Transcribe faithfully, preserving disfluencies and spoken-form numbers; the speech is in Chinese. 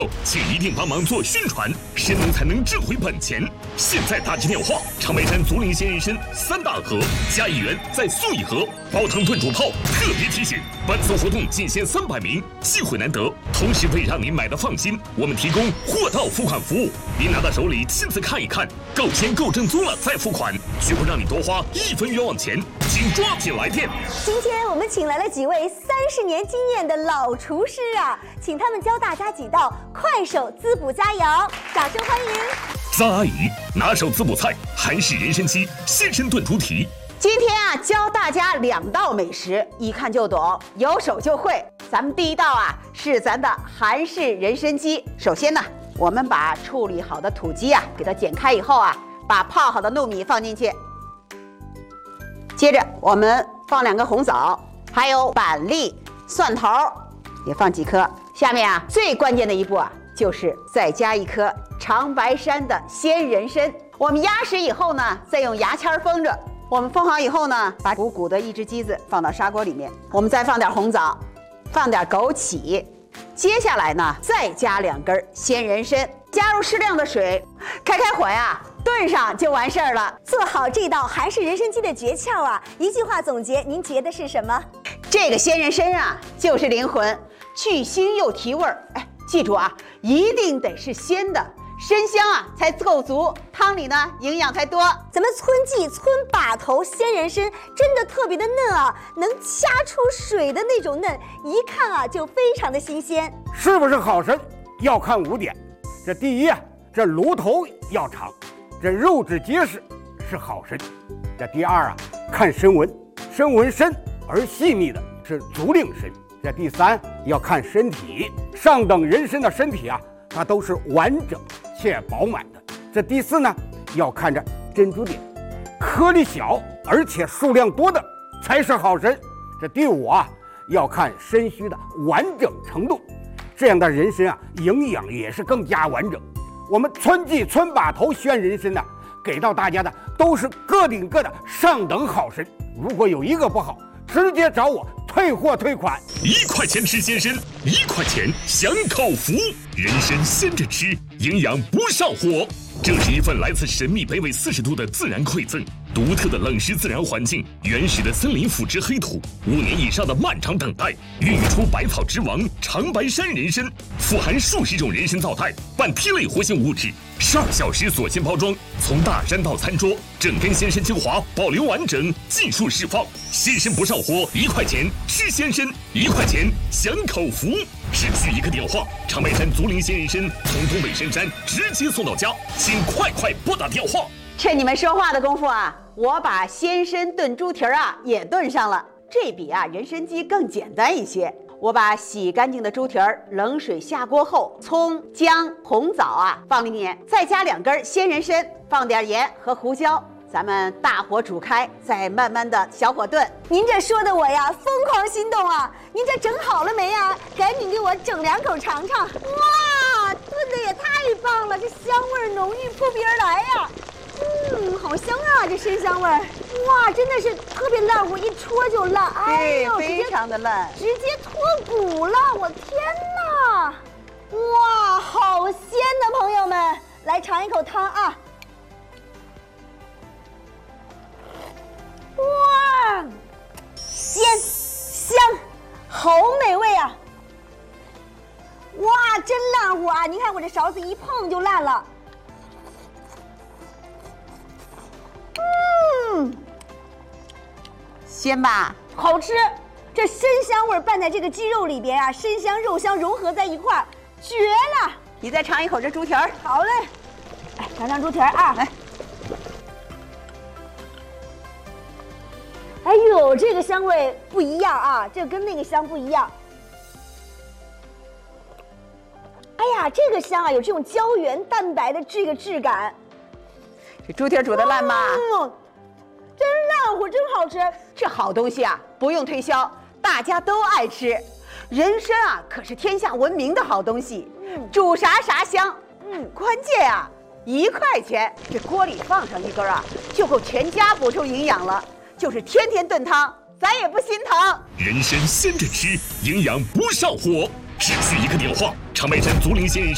请一定帮忙做宣传，神农才能挣回本钱。现在打起电话，长白山竹林鲜人参三大盒加一元再送一盒，煲汤炖煮泡。特别提醒，本次活动仅限三百名，机会难得。同时为让您买的放心，我们提供货到付款服务，您拿到手里亲自看一看，够鲜够正宗了再付款，绝不让你多花一分冤枉钱。请抓紧来电。 今天我们请来了几位三十年经验的老厨师啊，请他们教大家几道快手滋补佳肴，掌声欢迎。 张阿姨拿手滋补菜韩式人参鸡鲜参炖猪蹄。 今天啊，教大家两道美食，一看就懂，有手就会。咱们第一道啊，是咱的韩式人参鸡。首先呢，我们把处理好的土鸡啊，给它剪开以后啊，把泡好的糯米放进去。接着我们放两个红枣，还有板栗、蒜头，也放几颗。下面啊，最关键的一步啊，就是再加一颗长白山的鲜人参。我们压实以后呢，再用牙签封着。我们封好以后呢，把鼓鼓的一只鸡子放到砂锅里面，我们再放点红枣，放点枸杞，接下来呢，再加两根鲜人参，加入适量的水，开开火呀，炖上就完事儿了。 做好这道韩式人参鸡的诀窍啊，一句话总结，您觉得是什么？ 这个鲜人参啊，就是灵魂，去腥又提味儿。哎，记住啊，一定得是鲜的。参香啊才够足，汤里呢营养才多。 咱们村记村把头鲜人参真的特别的嫩啊，能掐出水的那种嫩，一看啊就非常的新鲜。 是不是好参要看五点，这第一啊，这炉头要长，这肉质结实是好参。这第二啊，看参纹，参纹深而细密的是竹岭参。这第三要看身体，上等人参的身体啊，它都是完整且饱满的。这第四呢，要看着珍珠点，颗粒小而且数量多的才是好参。这第五啊，要看参须的完整程度，这样的人参啊，营养也是更加完整。我们村记村把头鲜人参呢，给到大家的都是个顶个的上等好参。如果有一个不好，直接找我退货退款。 一块钱吃鲜参，一块钱享口福。人参鲜着吃，营养不上火。这是一份来自神秘北纬四十度的自然馈赠，独特的冷湿自然环境，原始的森林腐殖黑土，五年以上的漫长等待，孕育出百草之王长白山人参，富含数十种人参皂苷、半萜类活性物质，十二小时锁鲜包装，从大山到餐桌，整根鲜参精华保留完整，尽数释放。鲜参不上火，一块钱吃鲜参，一块钱享口福。只需一个电话，长白山竹林鲜人参从东北深山直接送到家，请快快拨打电话。 趁你们说话的功夫啊，我把鲜参炖猪蹄儿啊也炖上了。这比啊人参鸡更简单一些。我把洗干净的猪蹄儿冷水下锅后，葱、姜、红枣啊放里面，再加两根鲜人参，放点盐和胡椒。咱们大火煮开，再慢慢的小火炖。 您这说的我呀疯狂心动啊！您这整好了没呀？赶紧给我整两口尝尝。哇，炖的也太棒了，这香味浓郁扑鼻而来呀！嗯，好香啊，这参香味儿。哇，真的是特别烂乎，一戳就烂。哎呦， 非常的烂， 直接脱骨了！我天哪！哇，好鲜的朋友们，来尝一口汤啊！哇，鲜香，好美味啊！哇，真烂乎啊！您看我这勺子一碰就烂了。嗯， 鲜吧？ 好吃。这参香味拌在这个鸡肉里边啊，参香肉香融合在一块儿，绝了！ 你再尝一口这猪蹄儿。 好嘞，哎，尝尝猪蹄儿啊！来。哎呦，这个香味不一样啊，这跟那个香不一样。哎呀，这个香啊，有这种胶原蛋白的这个质感。 这猪蹄煮的烂吗？ 嗯，真烂乎，真好吃。 这好东西啊，不用推销，大家都爱吃。人参啊，可是天下闻名的好东西，嗯、煮啥啥香。嗯，关键啊，一块钱，这锅里放上一根啊，就够全家补充营养了。就是天天炖汤，咱也不心疼。 人参鲜着吃，营养不上火，只需一个电话，长白山竹林鲜人参